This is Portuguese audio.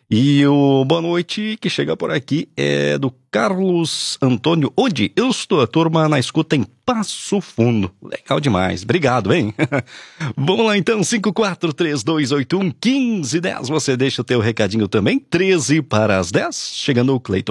E o boa noite que chega por aqui é do Carlos Antônio. Onde eu estou, a turma na escuta em Passo Fundo. Legal demais, obrigado, hein? Vamos lá então, 5432811510. Você deixa o teu recadinho também, 13 para as 10. Chegando o Cleiton